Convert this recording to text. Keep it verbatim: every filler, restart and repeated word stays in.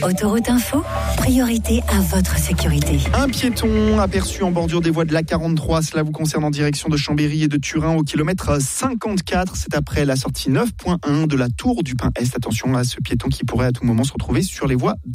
Autoroute Info, priorité à votre sécurité. Un piéton aperçu en bordure des voies de l'A quarante-trois. Cela vous concerne en direction de Chambéry et de Turin au kilomètre cinquante-quatre. C'est après la sortie neuf point un de la Tour du Pin Est. Attention à ce piéton qui pourrait à tout moment se retrouver sur les voies